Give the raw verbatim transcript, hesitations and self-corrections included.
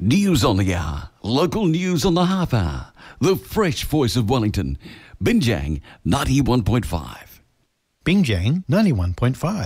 News on the hour, local news on the half hour. The fresh voice of Wellington. Binjang ninety-one point five. Binjang ninety-one point five.